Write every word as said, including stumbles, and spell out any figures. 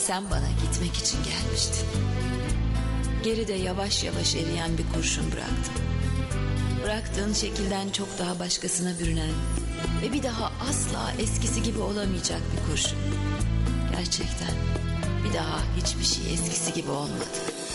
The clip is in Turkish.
Sen bana gitmek için gelmiştin. Geride yavaş yavaş eriyen bir kurşun bıraktın. Bıraktığın şekilden çok daha başkasına bürünen ve bir daha asla eskisi gibi olamayacak bir kurşun. Gerçekten bir daha hiçbir şey eskisi gibi olmadı.